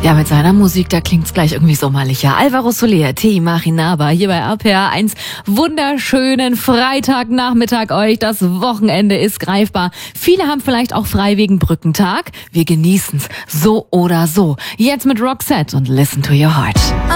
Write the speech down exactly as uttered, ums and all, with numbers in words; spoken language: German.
Ja, mit seiner Musik, da klingt's gleich irgendwie sommerlicher. Alvaro Soler, Tee Marinaba, hier bei R P R eins. Wunderschönen Freitagnachmittag euch. Das Wochenende ist greifbar. Viele haben vielleicht auch frei wegen Brückentag. Wir genießen's so oder so. Jetzt mit Roxette und Listen to Your Heart.